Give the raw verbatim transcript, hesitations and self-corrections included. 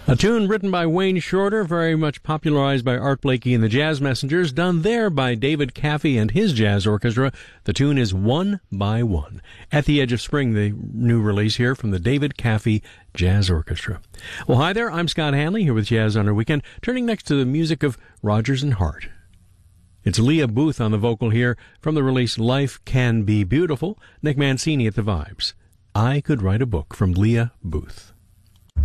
A tune written by Wayne Shorter, very much popularized by Art Blakey and the Jazz Messengers, done there by David Caffey and his jazz orchestra. The tune is One by One. At the Edge of Spring, the new release here from the David Caffey Jazz Orchestra. Well, hi there, I'm Scott Hanley here with Jazz on Our Weekend, turning next to the music of Rodgers and Hart. It's Leah Booth on the vocal here from the release Life Can Be Beautiful. Nick Mancini at the vibes. I Could Write a Book from Leah Booth.